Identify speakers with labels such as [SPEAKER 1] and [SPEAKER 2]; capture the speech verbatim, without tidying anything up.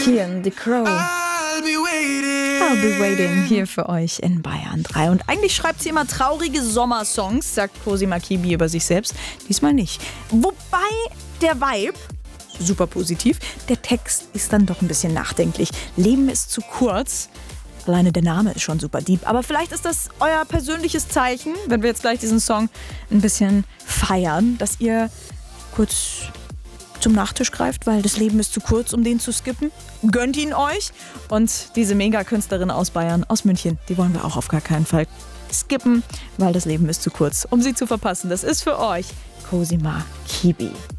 [SPEAKER 1] Kian The Crow.
[SPEAKER 2] I'll be waiting.
[SPEAKER 1] I'll be waiting hier für euch in Bayern drei. Und eigentlich schreibt sie immer traurige Sommersongs, sagt Cosima Kibi über sich selbst. Diesmal nicht. Wobei der Vibe, super positiv, der Text ist dann doch ein bisschen nachdenklich. Leben ist zu kurz. Alleine der Name ist schon super deep. Aber vielleicht ist das euer persönliches Zeichen, wenn wir jetzt gleich diesen Song ein bisschen feiern, dass ihr kurz zum Nachtisch greift, weil das Leben ist zu kurz, um den zu skippen. Gönnt ihn euch. Und diese Megakünstlerin aus Bayern, aus München, die wollen wir auch auf gar keinen Fall skippen, weil das Leben ist zu kurz, um sie zu verpassen. Das ist für euch Cosima Kibi.